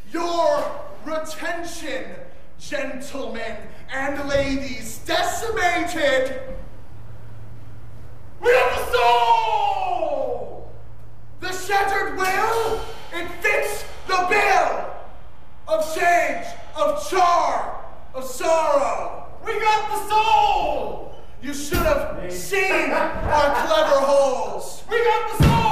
Your retention, gentlemen and ladies, decimated. We have the soul! The shattered will, it fits the bill of change, of char, of sorrow. We got the soul! You should have seen our clever holes. We got the soul!